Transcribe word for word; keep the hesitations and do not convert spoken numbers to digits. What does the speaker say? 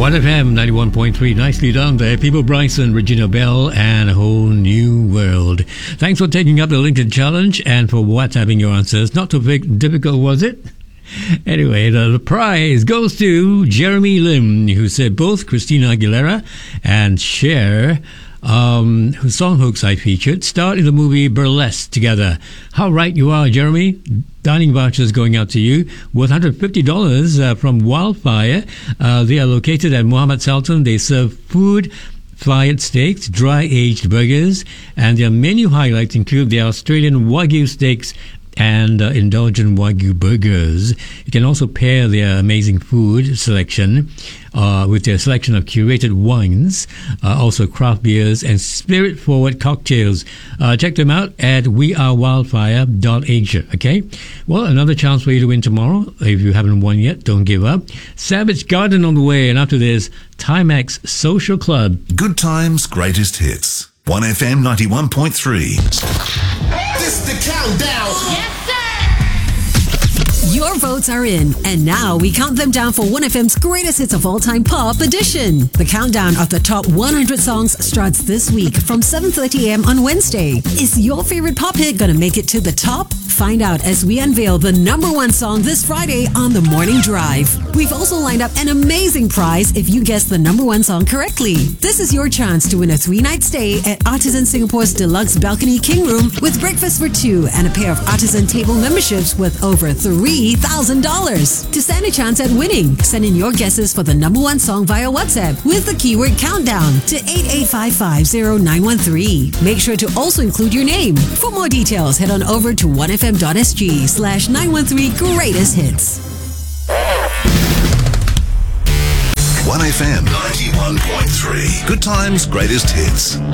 one F M ninety-one point three. Nicely done there. People Bryson, Regina Bell, and A Whole New World. Thanks for taking up the LinkedIn challenge and for WhatsApping your answers. Not too big, difficult, was it? Anyway, the, the prize goes to Jeremy Lim, who said both Christina Aguilera and Cher, um, whose song hooks I featured, starred in the movie Burlesque together. How right you are, Jeremy. Dining vouchers going out to you worth one hundred fifty dollars uh, from Wildfire. Uh, they are located at Mohammed Sultan. They serve food, fired steaks, dry-aged burgers, and their menu highlights include the Australian Wagyu steaks and uh, indulgent Wagyu burgers. You can also pair their amazing food selection uh, with their selection of curated wines, uh, also craft beers and spirit-forward cocktails. Uh, check them out at we are wildfire dot asia, okay? Well, another chance for you to win tomorrow. If you haven't won yet, don't give up. Savage Garden on the way, and after this, Timex Social Club. Good times, greatest hits. one F M ninety-one point three. This the countdown. Yes, sir. Your votes are in, and now we count them down for one F M's greatest hits of all time pop edition. The countdown of the top one hundred songs starts this week from seven thirty a.m. on Wednesday. Is your favorite pop hit gonna make it to the top? Find out as we unveil the number one song this Friday on The Morning Drive. We've also lined up an amazing prize if you guess the number one song correctly. This is your chance to win a three-night stay at Artisan Singapore's Deluxe Balcony King Room with breakfast for two and a pair of Artisan table memberships worth over three thousand dollars. To stand a chance at winning, send in your guesses for the number one song via WhatsApp with the keyword countdown to eight eight five five zero nine one three. Make sure to also include your name. For more details, head on over to one F M dot S G slash nine one three greatest hits. one F M ninety-one point three. Good times, greatest hits.